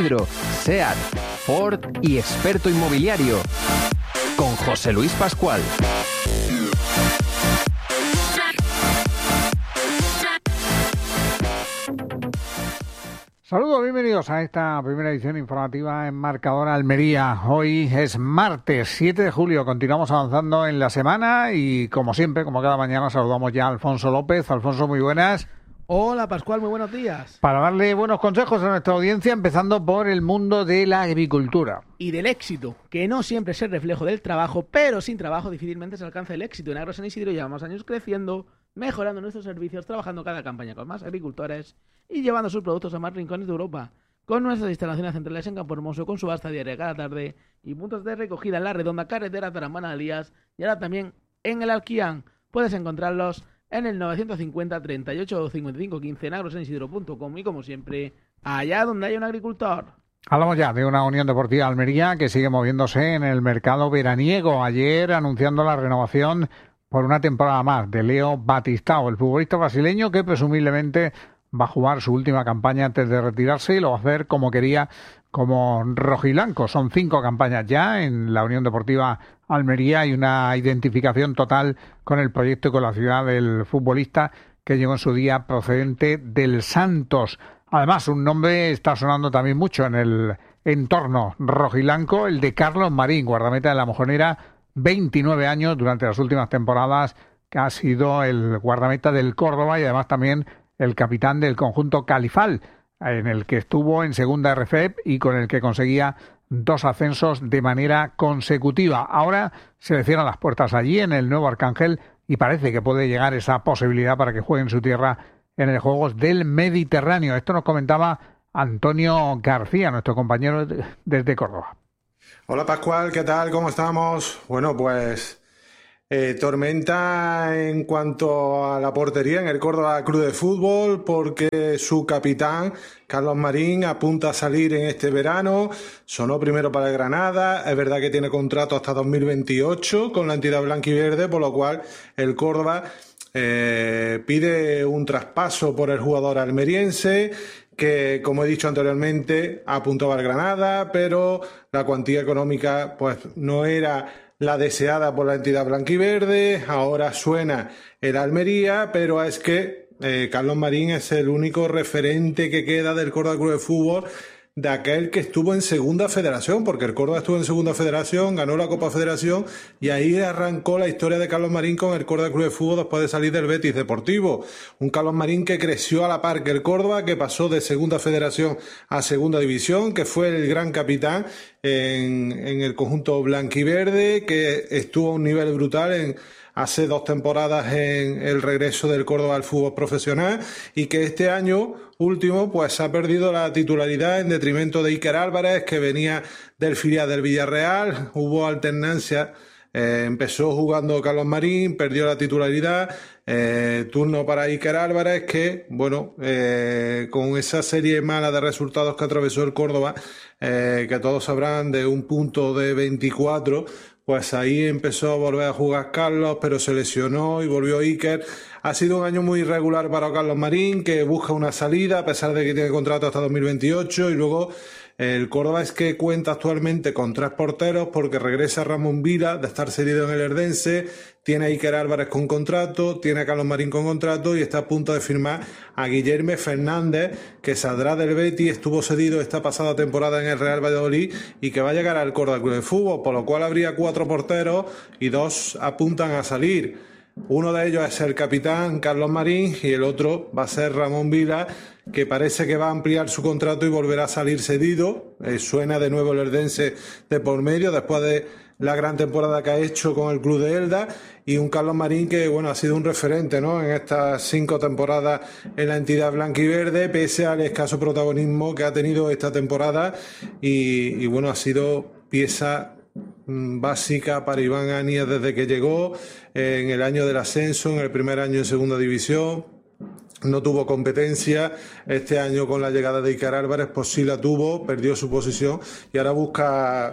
SEAT, Ford y experto inmobiliario. Con José Luis Pascual. Saludos, bienvenidos a esta primera edición informativa en Marcador Almería. Hoy es martes 7 de julio, continuamos avanzando en la semana y como siempre, como cada mañana, saludamos ya a Alfonso López. Alfonso, muy buenas. Hola Pascual, muy buenos días. Para darle buenos consejos a nuestra audiencia, empezando por el mundo de la agricultura. Y del éxito, que no siempre es el reflejo del trabajo, pero sin trabajo difícilmente se alcanza el éxito. En Agro San Isidro llevamos años creciendo, mejorando nuestros servicios, trabajando cada campaña con más agricultores y llevando sus productos a más rincones de Europa. Con nuestras instalaciones centrales en Campo Hermoso, con subasta diaria cada tarde y puntos de recogida en La Redonda, carretera Taramana Alías y ahora también en el Alquián. Puedes encontrarlos en el 950 38 55 15 en agrosanIsidro.com y como siempre, allá donde haya un agricultor. Hablamos ya de una Unión Deportiva Almería que sigue moviéndose en el mercado veraniego. Ayer anunciando la renovación por una temporada más de Leo Batistao, el futbolista brasileño que presumiblemente va a jugar su última campaña antes de retirarse y lo va a hacer como quería, como rojiblanco. Son 5 campañas ya en la Unión Deportiva Almería y una identificación total con el proyecto y con la ciudad del futbolista que llegó en su día procedente del Santos. Además, un nombre está sonando también mucho en el entorno rojiblanco, el de Carlos Marín, guardameta de la Mojonera, 29 años durante las últimas temporadas, que ha sido el guardameta del Córdoba y además también el capitán del conjunto Califal, en el que estuvo en segunda RFEP y con el que conseguía 2 ascensos de manera consecutiva. Ahora se le cierran las puertas allí en el Nuevo Arcángel y parece que puede llegar esa posibilidad para que juegue en su tierra en el Juegos del Mediterráneo. Esto nos comentaba Antonio García, nuestro compañero desde Córdoba. Hola Pascual, ¿qué tal? ¿Cómo estamos? Bueno, pues tormenta en cuanto a la portería en el Córdoba Club de Fútbol porque su capitán, Carlos Marín, apunta a salir en este verano. Sonó primero para el Granada, es verdad que tiene contrato hasta 2028 con la entidad blanquiverde, por lo cual el Córdoba pide un traspaso por el jugador almeriense que, como he dicho anteriormente, apuntaba al Granada, pero la cuantía económica pues no era la deseada por la entidad blanquiverde. Ahora suena el Almería, pero es que Carlos Marín es el único referente que queda del Córdoba Club de Fútbol de aquel que estuvo en Segunda Federación, porque el Córdoba estuvo en Segunda Federación, ganó la Copa Federación y ahí arrancó la historia de Carlos Marín con el Córdoba Club de Fútbol después de salir del Betis Deportivo. Un Carlos Marín que creció a la par que el Córdoba, que pasó de Segunda Federación a Segunda División, que fue el gran capitán en el conjunto blanquiverde, que estuvo a un nivel brutal hace 2 temporadas en el regreso del Córdoba al fútbol profesional y que este año último pues ha perdido la titularidad en detrimento de Iker Álvarez, que venía del filial del Villarreal. Hubo alternancia, empezó jugando Carlos Marín, perdió la titularidad, turno para Iker Álvarez, que bueno, con esa serie mala de resultados que atravesó el Córdoba, que todos sabrán, de un punto de 24, pues ahí empezó a volver a jugar Carlos, pero se lesionó y volvió Iker. Ha sido un año muy irregular para Carlos Marín, que busca una salida a pesar de que tiene contrato hasta 2028. Y luego el Córdoba es que cuenta actualmente con 3 porteros porque regresa Ramón Vila de estar cedido en el Herdense, tiene a Iker Álvarez con contrato, tiene a Carlos Marín con contrato y está a punto de firmar a Guillermo Fernández, que saldrá del Betis, estuvo cedido esta pasada temporada en el Real Valladolid y que va a llegar al Córdoba Club de Fútbol, por lo cual habría 4 porteros y 2 apuntan a salir. Uno de ellos es el capitán Carlos Marín y el otro va a ser Ramón Vila, que parece que va a ampliar su contrato y volverá a salir cedido. Suena de nuevo el Herdense de por medio después de la gran temporada que ha hecho con el club de Elda, y un Carlos Marín que bueno, ha sido un referente, ¿no?, en estas 5 temporadas en la entidad blanquiverde, pese al escaso protagonismo que ha tenido esta temporada y bueno, ha sido pieza básica para Iván Anies desde que llegó en el año del ascenso, en el primer año en segunda división. No tuvo competencia. Este año con la llegada de Iker Álvarez pues sí la tuvo, perdió su posición y ahora busca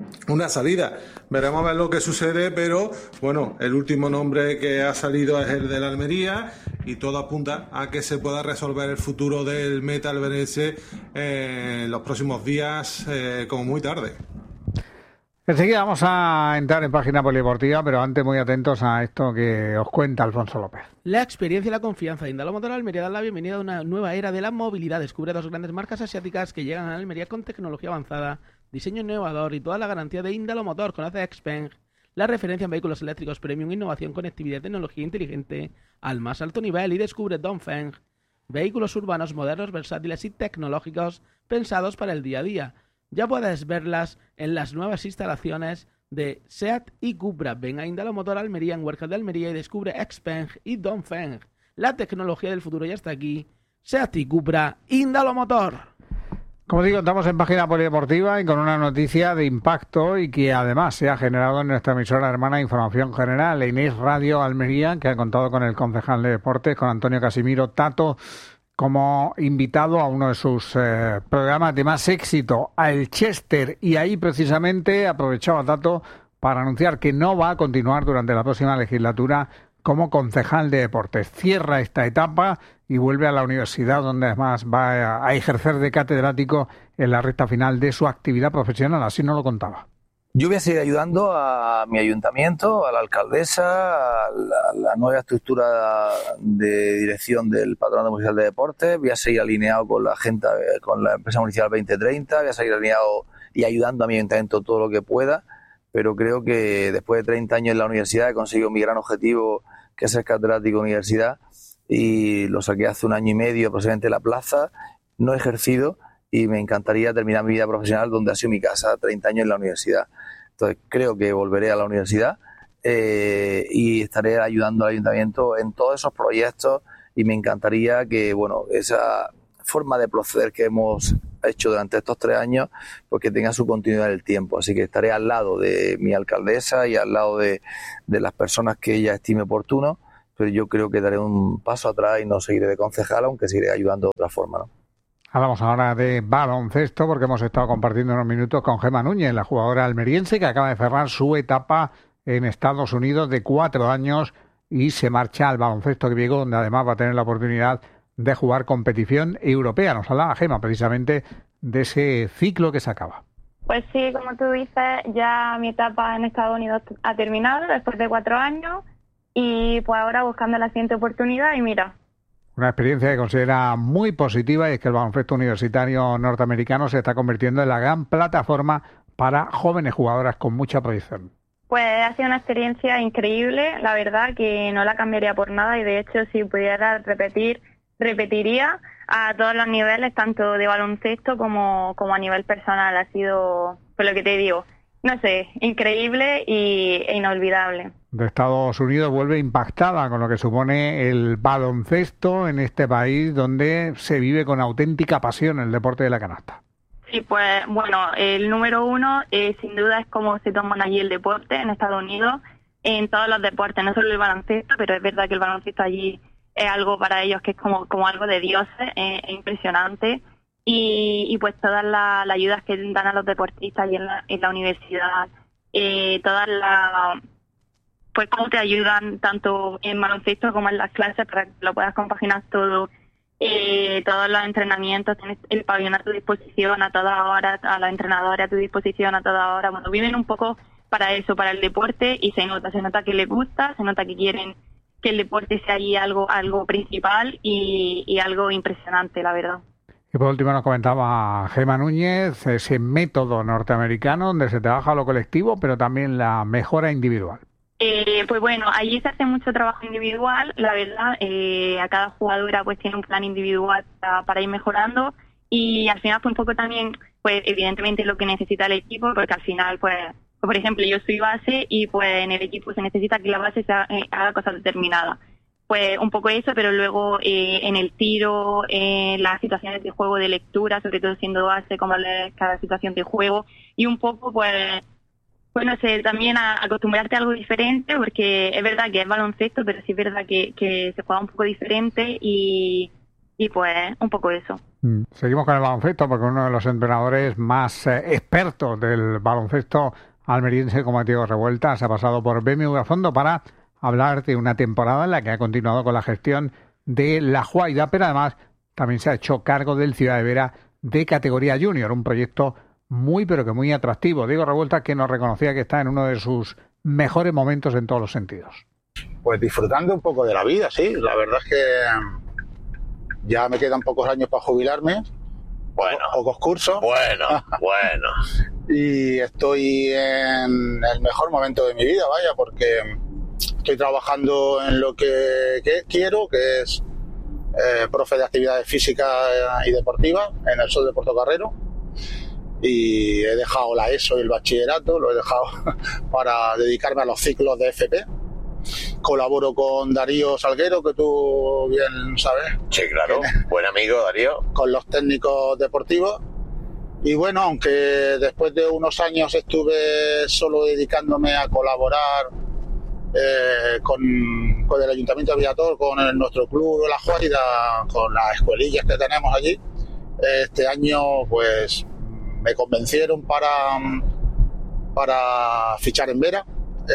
una salida. Veremos a ver lo que sucede, pero bueno, el último nombre que ha salido es el del Almería y todo apunta a que se pueda resolver el futuro del meta alberense en los próximos días, como muy tarde. Enseguida vamos a entrar en página polideportiva, pero antes muy atentos a esto que os cuenta Alfonso López. La experiencia y la confianza de Indalomotor Almería dan la bienvenida a una nueva era de la movilidad. Descubre dos grandes marcas asiáticas que llegan a Almería con tecnología avanzada, diseño innovador y toda la garantía de Indalomotor. Conoce Xpeng, la referencia en vehículos eléctricos premium, innovación, conectividad y tecnología inteligente al más alto nivel. Y descubre Dongfeng, vehículos urbanos modernos, versátiles y tecnológicos pensados para el día a día. Ya puedes verlas en las nuevas instalaciones de SEAT y Cupra. Ven a Indalomotor Almería en Huercal de Almería y descubre Xpeng y Dongfeng. La tecnología del futuro ya está aquí. SEAT y Cupra, Indalomotor. Como digo, estamos en página polideportiva y con una noticia de impacto y que además se ha generado en nuestra emisora hermana Información General, Inés Radio Almería, que ha contado con el concejal de deportes, con Antonio Casimiro Tato, como invitado a uno de sus programas de más éxito, a El Chester, y ahí precisamente aprovechaba Tato para anunciar que no va a continuar durante la próxima legislatura como concejal de deportes. Cierra esta etapa y vuelve a la universidad, donde además va a ejercer de catedrático en la recta final de su actividad profesional. Así nos lo contaba. Yo voy a seguir ayudando a mi ayuntamiento, a la alcaldesa, a la nueva estructura de dirección del Patronato Municipal de Deportes. Voy a seguir alineado con la gente, con la empresa municipal 2030. Voy a seguir alineado y ayudando a mi ayuntamiento todo lo que pueda. Pero creo que después de 30 años en la universidad he conseguido mi gran objetivo, que es ser catedrático de universidad. Y lo saqué hace 1 año y medio aproximadamente en la plaza. No he ejercido y me encantaría terminar mi vida profesional donde ha sido mi casa, 30 años en la universidad. Entonces creo que volveré a la universidad y estaré ayudando al ayuntamiento en todos esos proyectos y me encantaría que, bueno, esa forma de proceder que hemos hecho durante estos 3 años, pues que tenga su continuidad en el tiempo. Así que estaré al lado de mi alcaldesa y al lado de las personas que ella estime oportuno, pero yo creo que daré un paso atrás y no seguiré de concejal, aunque seguiré ayudando de otra forma, ¿no? Hablamos ahora de baloncesto porque hemos estado compartiendo unos minutos con Gemma Núñez, la jugadora almeriense que acaba de cerrar su etapa en Estados Unidos de 4 años y se marcha al baloncesto griego, donde además va a tener la oportunidad de jugar competición europea. Nos hablaba Gemma precisamente de ese ciclo que se acaba. Pues sí, como tú dices, ya mi etapa en Estados Unidos ha terminado después de 4 años y pues ahora buscando la siguiente oportunidad y mira. Una experiencia que considera muy positiva y es que el baloncesto universitario norteamericano se está convirtiendo en la gran plataforma para jóvenes jugadoras con mucha proyección. Pues ha sido una experiencia increíble, la verdad que no la cambiaría por nada y de hecho si pudiera repetiría a todos los niveles, tanto de baloncesto como a nivel personal. Ha sido, pues lo que te digo, no sé, increíble e inolvidable. De Estados Unidos vuelve impactada con lo que supone el baloncesto en este país donde se vive con auténtica pasión el deporte de la canasta. Sí, pues bueno, el número 1 sin duda es cómo se toman allí el deporte en Estados Unidos, en todos los deportes, no solo el baloncesto, pero es verdad que el baloncesto allí es algo para ellos que es como algo de dioses, es impresionante. Y pues todas las ayudas que dan a los deportistas allí en la universidad, todas las... pues cómo te ayudan tanto en baloncesto como en las clases para que lo puedas compaginar todo, todos los entrenamientos, tienes el pabellón a tu disposición a toda hora, a los entrenadores a tu disposición a toda hora. Bueno, viven un poco para eso, para el deporte y se nota que les gusta, se nota que quieren que el deporte sea allí algo principal y algo impresionante, la verdad. Y por último nos comentaba Gemma Núñez ese método norteamericano donde se trabaja lo colectivo pero también la mejora individual. Pues bueno, allí se hace mucho trabajo individual, la verdad, a cada jugadora pues tiene un plan individual para ir mejorando y al final pues un poco también, pues evidentemente lo que necesita el equipo, porque al final pues, por ejemplo, yo soy base y pues en el equipo se necesita que la base haga cosas determinadas. Pues un poco eso, pero luego en el tiro, en las situaciones de juego de lectura, sobre todo siendo base, como leer cada situación de juego y un poco pues no sé, también a acostumbrarte a algo diferente, porque es verdad que es baloncesto, pero sí es verdad que se juega un poco diferente y y pues un poco eso. Seguimos con el baloncesto porque uno de los entrenadores más expertos del baloncesto almeriense como Diego Revuelta se ha pasado por BMW a fondo para hablar de una temporada en la que ha continuado con la gestión de La Juaida, pero además también se ha hecho cargo del Ciudad de Vera de categoría junior, un proyecto muy pero que muy atractivo. Diego Revuelta, que nos reconocía que está en uno de sus mejores momentos en todos los sentidos. Pues disfrutando un poco de la vida, sí. La verdad es que ya me quedan pocos años para jubilarme. Bueno. Pocos cursos. Bueno. Y estoy en el mejor momento de mi vida, vaya, porque estoy trabajando en lo que quiero, que es profe de actividades físicas y deportivas en el Sol de Portocarrero. Y he dejado la ESO y el bachillerato, lo he dejado para dedicarme a los ciclos de FP. Colaboro con Darío Salguero, que tú bien sabes. Sí, claro, buen amigo Darío. Con los técnicos deportivos. Y bueno, aunque después de unos años estuve solo dedicándome a colaborar con el Ayuntamiento de Villator, con nuestro club La Juaida, con las escuelillas que tenemos allí, este año pues me convencieron para fichar en Vera,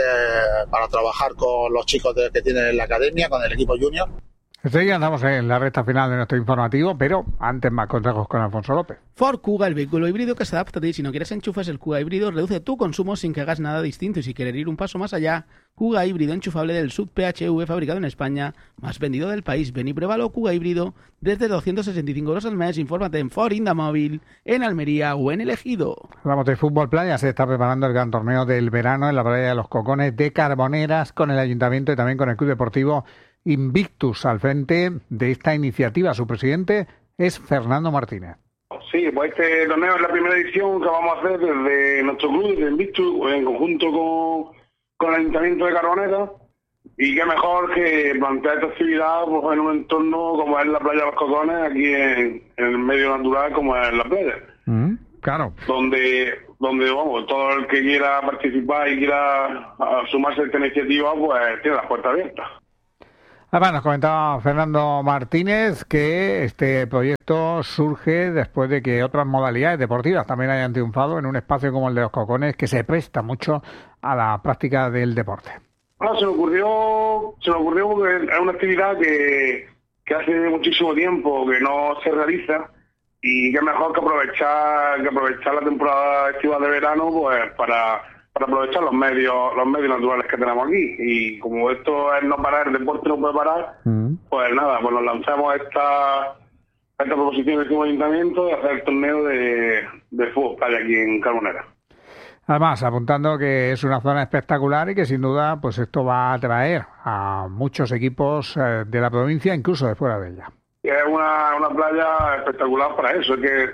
para trabajar con los chicos que tienen en la academia, con el equipo junior. Ya andamos en la recta final de nuestro informativo, pero antes más consejos con Alfonso López. Ford Kuga, el vehículo híbrido que se adapta a ti. Si no quieres enchufes, el Kuga híbrido reduce tu consumo sin que hagas nada distinto. Y si quieres ir un paso más allá, Kuga híbrido enchufable del Sub PHV, fabricado en España, más vendido del país. Ven y pruébalo, Kuga híbrido, desde 265 euros al mes. Infórmate en Ford Indamóvil, en Almería o en El Ejido. Hablamos de fútbol playa. Se está preparando el gran torneo del verano en la playa de los Cocones de Carboneras, con el Ayuntamiento y también con el Club Deportivo Invictus al frente de esta iniciativa. Su presidente es Fernando Martínez. Sí, pues este torneo es la primera edición que vamos a hacer desde nuestro club, desde Invictus, en conjunto con el Ayuntamiento de Carboneras. Y qué mejor que plantear esta actividad pues, en un entorno como es la playa de los Cocones, aquí en el medio natural como es la playa. Claro. Donde vamos, todo el que quiera participar y quiera sumarse a esta iniciativa, pues tiene las puertas abiertas. Además, nos comentaba Fernando Martínez que este proyecto surge después de que otras modalidades deportivas también hayan triunfado en un espacio como el de los Cocones, que se presta mucho a la práctica del deporte. Bueno, se me ocurrió porque es una actividad que hace muchísimo tiempo que no se realiza y que mejor que aprovechar la temporada estiva de verano pues para aprovechar los medios naturales que tenemos aquí. Y como esto es no parar, el deporte no puede parar, pues nada, pues nos lanzamos esta proposición del Ayuntamiento de hacer el torneo de fútbol playa aquí en Carboneras. Además, apuntando que es una zona espectacular y que sin duda pues esto va a atraer a muchos equipos de la provincia, incluso de fuera de ella. Y es una playa espectacular para eso, es que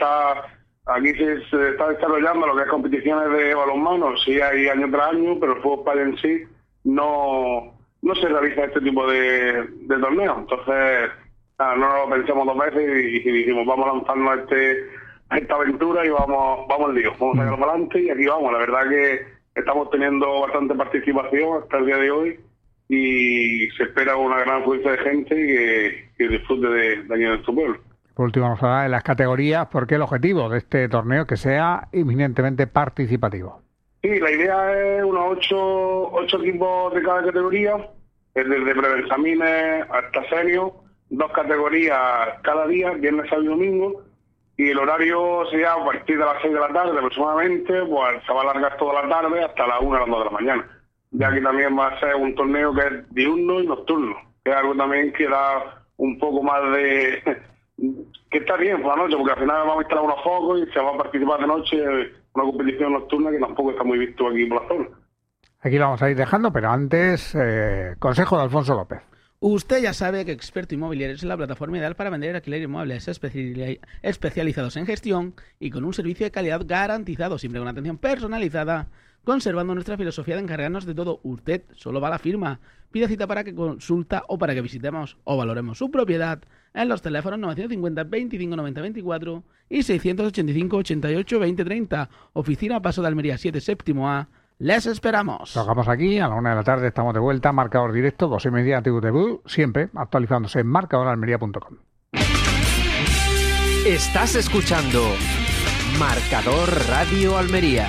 aquí se está desarrollando lo que es competiciones de balonmano, sí hay año tras año, pero el fútbol playa en sí no se realiza este tipo de torneos. Entonces, no lo pensamos dos veces y dijimos, vamos a lanzarnos a esta aventura y vamos al lío, vamos a sacarlo para adelante y aquí vamos. La verdad que estamos teniendo bastante participación hasta el día de hoy y se espera una gran afluencia de gente que disfrute de aquí en nuestro pueblo. Por último, vamos a hablar de las categorías, porque el objetivo de este torneo es que sea eminentemente participativo. Sí, la idea es unos 8 equipos de cada categoría, desde prebenjamines hasta senior, 2 categorías cada día, viernes, sábado y domingo, y el horario sería a partir de las 6 de la tarde aproximadamente, pues se va a alargar toda la tarde hasta las 1 o las 2 de la mañana. Ya que también va a ser un torneo que es diurno y nocturno, que es algo también que da un poco más de... que está bien por la noche, porque al final vamos a instalar unos focos y se va a participar de noche en una competición nocturna que tampoco está muy visto aquí por la zona. Aquí lo vamos a ir dejando, pero antes, consejo de Alfonso López. Usted ya sabe que Experto Inmobiliario es la plataforma ideal para vender y alquiler inmuebles especializados en gestión y con un servicio de calidad garantizado, siempre con atención personalizada, conservando nuestra filosofía de encargarnos de todo. Usted solo va a la firma. Pide cita para que consulta o para que visitemos o valoremos su propiedad en los teléfonos 950 25 90 24 y 685 88 20 30. Oficina Paso de Almería 7, séptimo A. Les esperamos. Tocamos aquí, a la 1 de la tarde estamos de vuelta, marcador directo, 2:30 TVTV, siempre actualizándose en marcadoralmería.com. Estás escuchando Marcador Radio Almería.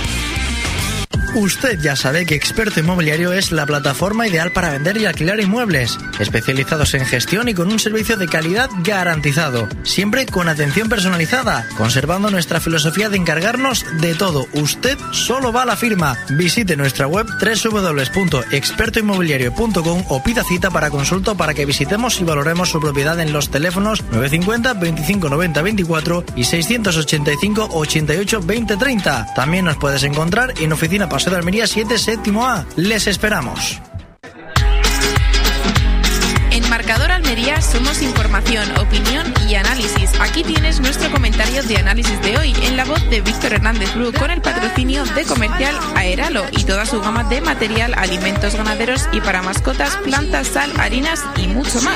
Usted ya sabe que Experto Inmobiliario es la plataforma ideal para vender y alquilar inmuebles, especializados en gestión y con un servicio de calidad garantizado, siempre con atención personalizada, conservando nuestra filosofía de encargarnos de todo. Usted solo va a la firma. Visite nuestra web www.expertoinmobiliario.com o pida cita para consulta o para que visitemos y valoremos su propiedad en los teléfonos 950 25 90 24 y 685 88 20 30. También nos puedes encontrar en Oficina Paseo de Almería 7, séptimo A. Les esperamos. En Marcador Almería somos información, opinión y análisis. Aquí tienes nuestro comentario de análisis de hoy en la voz de Víctor Hernández Bru, con el patrocinio de Comercial Aeralo y toda su gama de material, alimentos ganaderos y para mascotas, plantas, sal, harinas y mucho más.